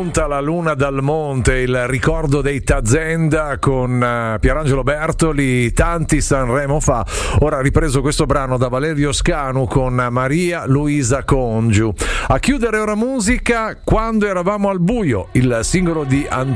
spunta la luna dal monte, il ricordo dei Tazenda con Pierangelo Bertoli tanti Sanremo fa. Ora ha ripreso questo brano da Valerio Scanu con Maria Luisa Congiu. A chiudere ora musica, Quando eravamo al buio, il singolo di